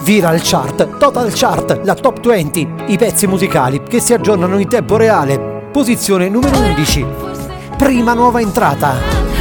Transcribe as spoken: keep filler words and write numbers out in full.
Viral Chart, Total Chart, la Top venti, i pezzi musicali che si aggiornano in tempo reale. Posizione numero undici, prima nuova entrata.